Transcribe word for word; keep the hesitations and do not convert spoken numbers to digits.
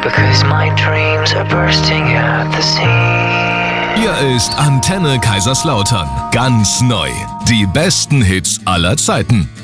because my dreams are bursting at the seams. Hier ist Antenne Kaiserslautern. Ganz neu. Die besten Hits aller Zeiten.